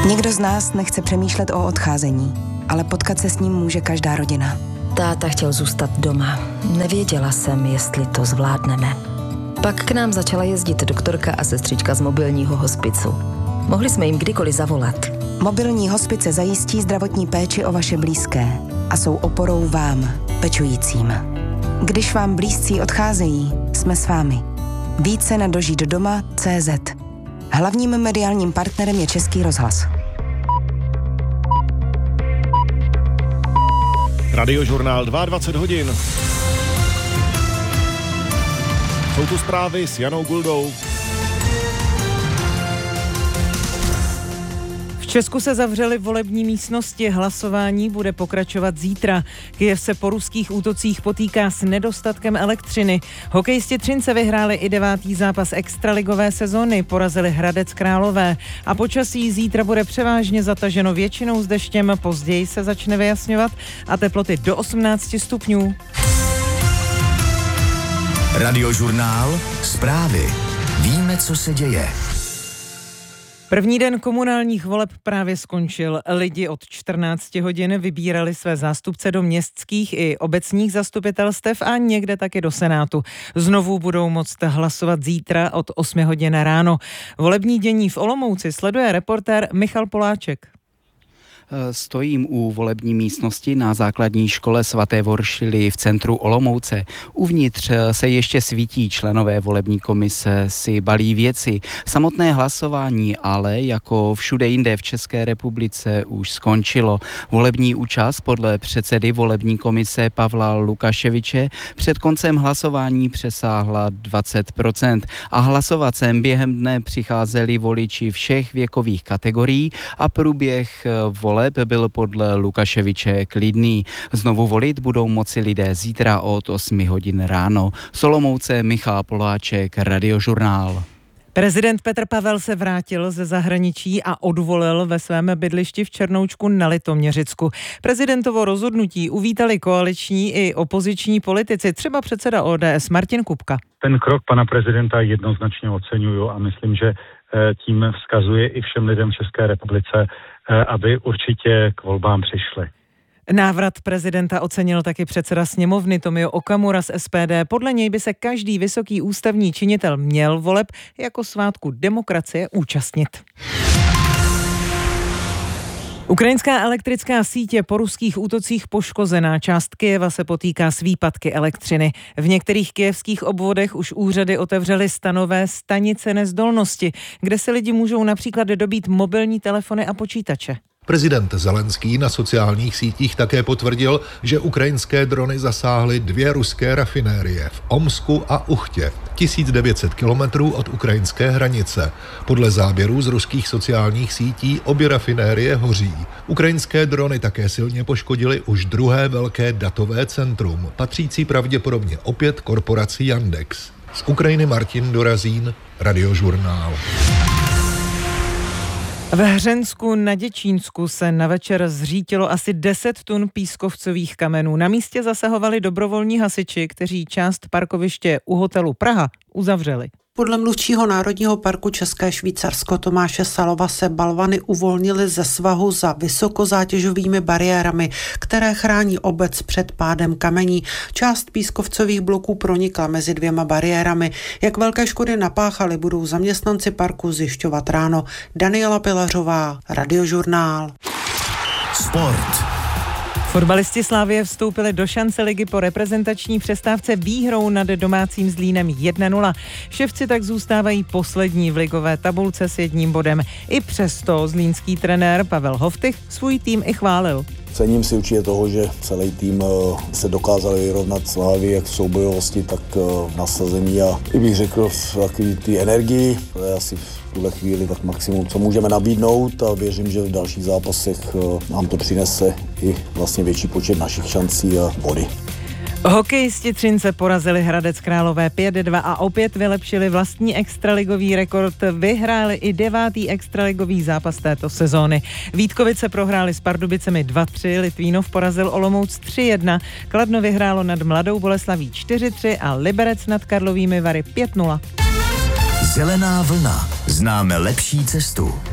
Nikdo z nás nechce přemýšlet o odcházení, ale potkat se s ním může každá rodina. Táta chtěl zůstat doma. Nevěděla jsem, jestli to zvládneme. Pak k nám začala jezdit doktorka a sestřička z mobilního hospicu. Mohli jsme jim kdykoliv zavolat. Mobilní hospice zajistí zdravotní péči o vaše blízké a jsou oporou vám, pečujícím. Když vám blízcí odcházejí, jsme s vámi. Více na dožitdoma.cz. Hlavním mediálním partnerem je Český rozhlas. Radiožurnál 22 hodin. Jsou tu zprávy s Janou Guldou. V Česku se zavřely volební místnosti, hlasování bude pokračovat zítra. Kyjev se po ruských útocích potýká s nedostatkem elektřiny. Hokejisti Třince vyhráli i 9. zápas extraligové sezony, porazili Hradec Králové. A počasí zítra bude převážně zataženo většinou s deštěm, později se začne vyjasňovat a teploty do 18 stupňů. Radiožurnál, zprávy. Víme, co se děje. První den komunálních voleb právě skončil. Lidi od 14 hodin vybírali své zástupce do městských i obecních zastupitelstev a někde taky do Senátu. Znovu budou moct hlasovat zítra od 8 hodin ráno. Volební dění v Olomouci sleduje reportér Michal Poláček. Stojím u volební místnosti na základní škole svaté Voršily v centru Olomouce. Uvnitř se ještě svítí, členové volební komise si balí věci. Samotné hlasování ale jako všude jinde v České republice už skončilo. Volební účast podle předsedy volební komise Pavla Lukaševiče před koncem hlasování přesáhla 20% a hlasovat sem během dne přicházeli voliči všech věkových kategorií a průběh voleb byl podle Lukaševiče klidný. Znovu volit budou moci lidé zítra od 8 hodin ráno. Z Olomouce Michal Poláček, Radiožurnál. Prezident Petr Pavel se vrátil ze zahraničí a odvolil ve svém bydlišti v Černoučku na Litoměřicku. Prezidentovo rozhodnutí uvítali koaliční i opoziční politici, třeba předseda ODS Martin Kupka. Ten krok pana prezidenta jednoznačně oceňuju a myslím, že tím vzkazuje i všem lidem v České republice, aby určitě k volbám přišli. Návrat prezidenta ocenil taky předseda sněmovny Tomio Okamura z SPD. Podle něj by se každý vysoký ústavní činitel měl voleb jako svátku demokracie účastnit. Ukrajinská elektrická síť je po ruských útocích poškozená. Část Kyjeva se potýká s výpadky elektřiny. V některých kyjevských obvodech už úřady otevřely stanové stanice nezdolnosti, kde se lidi můžou například dobít mobilní telefony a počítače. Prezident Zelenský na sociálních sítích také potvrdil, že ukrajinské drony zasáhly 2 ruské rafinérie v Omsku a Uchtě, 1900 kilometrů od ukrajinské hranice. Podle záběrů z ruských sociálních sítí obě rafinérie hoří. Ukrajinské drony také silně poškodily už druhé velké datové centrum, patřící pravděpodobně opět korporaci Yandex. Z Ukrajiny Martin Dorazín, Radiožurnál. V Hřensku na Děčínsku se na večer zřítilo asi 10 tun pískovcových kamenů. Na místě zasahovali dobrovolní hasiči, kteří část parkoviště u hotelu Praha uzavřeli. Podle mluvčího Národního parku České Švýcarsko Tomáše Salova se balvany uvolnily ze svahu za vysokozátěžovými bariérami, které chrání obec před pádem kamení. Část pískovcových bloků pronikla mezi 2 bariérami. Jak velké škody napáchali, budou zaměstnanci parku zjišťovat ráno. Daniela Pilařová, Radiožurnál. Sport. Fotbalisti Slavie vstoupili do šance ligy po reprezentační přestávce výhrou nad domácím Zlínem 1-0. Ševci tak zůstávají poslední v ligové tabulce s 1 bodem. I přesto zlínský trenér Pavel Hoftych svůj tým i chválil. Cením si určitě toho, že celý tým se dokázal vyrovnat Slávy jak v soubojovosti, tak v nasazení a i bych řekl v takové té energii. To je asi v tuhle chvíli tak maximum, co můžeme nabídnout a věřím, že v dalších zápasech nám to přinese i vlastně větší počet našich šancí a body. Hokejisti Třince porazili Hradec Králové 5-2 a opět vylepšili vlastní extraligový rekord. Vyhráli i 9. extraligový zápas této sezóny. Vítkovice prohráli s Pardubicemi 2-3, Litvínov porazil Olomouc 3-1, Kladno vyhrálo nad Mladou Boleslaví 4-3 a Liberec nad Karlovými Vary 5-0. Zelená vlna. Známe lepší cestu.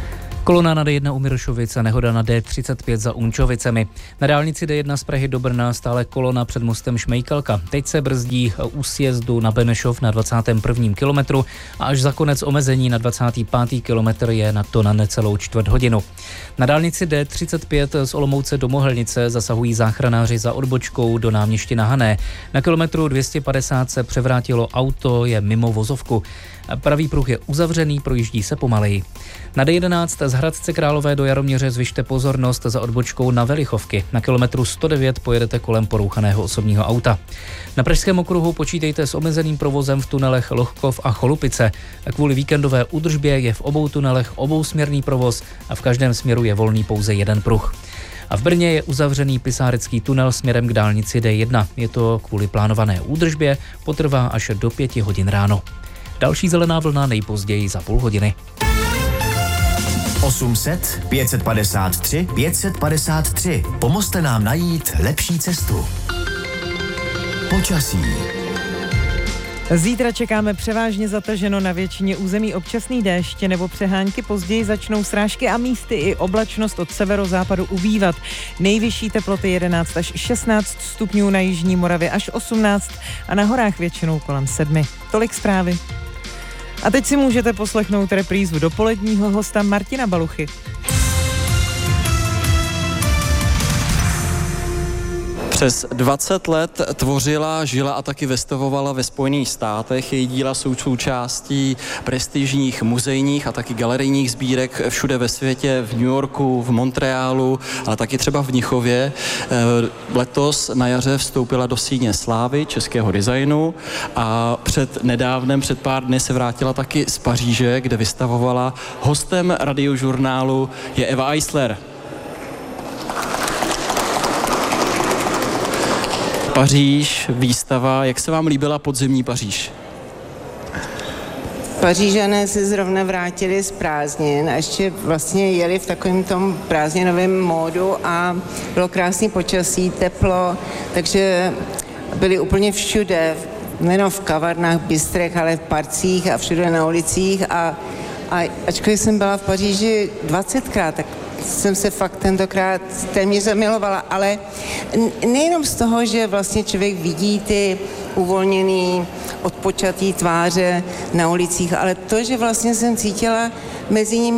Kolona na D1 u Mirošovic a nehoda na D35 za Unčovicemi. Na dálnici D1 z Prahy do Brna stále kolona před mostem Šmejkalka. Teď se brzdí u sjezdu na Benešov na 21. kilometru a až za konec omezení na 25. kilometr je na to na necelou čtvrt hodinu. Na dálnici D35 z Olomouce do Mohelnice zasahují záchranáři za odbočkou do náměstí na Hané. Na kilometru 250 se převrátilo auto, je mimo vozovku. Pravý pruh je uzavřený, projíždí se pomaleji. Na D11 z Hradce Králové do Jaroměře zvyšte pozornost za odbočkou na Velichovky. Na kilometru 109 pojedete kolem porouchaného osobního auta. Na Pražském okruhu počítejte s omezeným provozem v tunelech Lohkov a Cholupice. Kvůli víkendové údržbě je v obou tunelech obousměrný provoz a v každém směru je volný pouze jeden pruh. A v Brně je uzavřený Pisárecký tunel směrem k dálnici D1. Je to kvůli plánované údržbě, potrvá až do 5 hodin ráno. Další zelená vlna nejpozději za půl hodiny. 800 553 553. Pomozte nám najít lepší cestu. Počasí. Zítra čekáme převážně zataženo, na většině území občasný déšť nebo přehánky, později začnou srážky a místy i oblačnost od severozápadu ubývat. Nejvyšší teploty 11 až 16 stupňů, na jižní Moravě až 18 a na horách většinou kolem 7. Tolik zprávy. A teď si můžete poslechnout reprízu dopoledního hosta Martina Baluchy. Přes 20 let tvořila, žila a taky vystavovala ve Spojených státech. Její díla jsou součástí prestižních muzejních a taky galerijních sbírek všude ve světě, v New Yorku, v Montrealu, ale taky třeba v Mnichově. Letos na jaře vstoupila do síně slávy českého designu a před pár dny se vrátila taky z Paříže, kde vystavovala. Hostem Radiožurnálu je Eva Eisler. Paříž, výstava. Jak se vám líbila podzimní Paříž? Pařížané se zrovna vrátili z prázdnin a ještě vlastně jeli v takovém tom prázdninovém módu a bylo krásný počasí, teplo, takže byli úplně všude, nejen v kavárnách, bistrech, ale v parcích a všude na ulicích a ačkoliv jsem byla v Paříži 20krát, tak jsem se fakt tentokrát téměř zamilovala, ale nejenom z toho, že vlastně člověk vidí ty uvolněný, odpočatý tváře na ulicích, ale to, že vlastně jsem cítila mezi nimi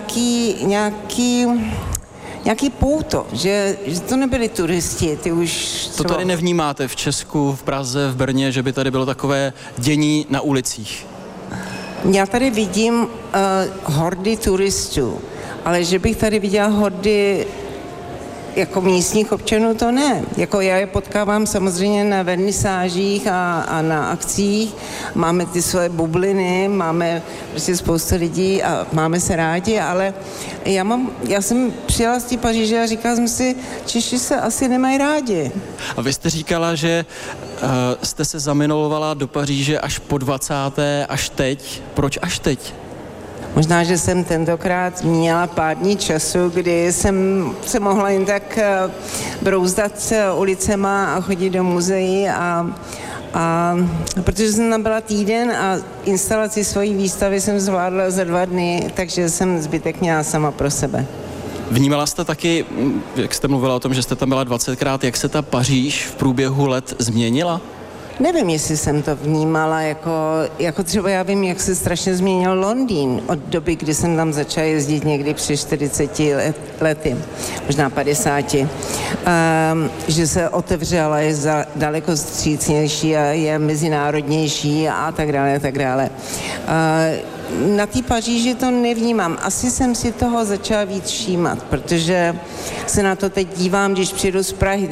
nějaký pouto, že to nebyli turisti, ty už... To tady nevnímáte v Česku, v Praze, v Brně, že by tady bylo takové dění na ulicích? Já tady vidím hordy turistů, ale že bych tady viděla hordy jako místních občanů, to ne. Jako já je potkávám samozřejmě na vernisážích a na akcích. Máme ty svoje bubliny, máme prostě spoustu lidí a máme se rádi, ale já jsem přijela z té Paříže a říkala jsem si, Češi se asi nemají rádi. A vy jste říkala, že jste se zamilovala do Paříže až po 20. až teď. Proč až teď? Možná, že jsem tentokrát měla pár dní času, kdy jsem se mohla jen tak brouzdat ulicema a chodit do muzeí a protože jsem tam byla týden a instalaci svojí výstavy jsem zvládla za 2 dny, takže jsem zbytek měla sama pro sebe. Vnímala jste taky, jak jste mluvila o tom, že jste tam byla 20krát, jak se ta Paříž v průběhu let změnila? Nevím, jestli jsem to vnímala jako třeba já vím, jak se strašně změnil Londýn od doby, kdy jsem tam začala jezdit někdy před 40 lety, možná 50, že se otevřela, je daleko vstřícnější a je mezinárodnější a tak dále, a tak dále. Na té Paříži to nevnímám. Asi jsem si toho začala víc všímat, protože se na to teď dívám, když přijedu z Prahy.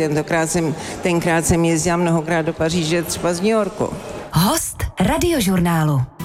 Tenkrát jsem jezdila mnohokrát do Paříže, třeba z New Yorku. Host Radiožurnálu.